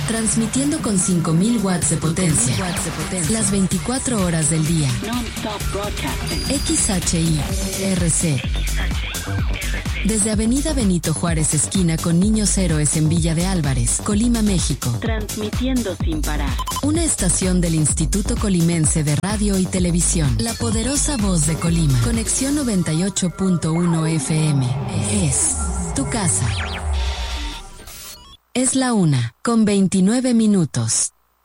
Transmitiendo con 5.000 watts de potencia. Las 24 horas del día. XHI-RC. Desde Avenida Benito Juárez, esquina con Niños Héroes en Villa de Álvarez, Colima, México. Transmitiendo sin parar. Una estación del Instituto Colimense de Radio y Televisión. La poderosa voz de Colima. Conexión 98.1 FM. Es tu casa. Es la 1:29.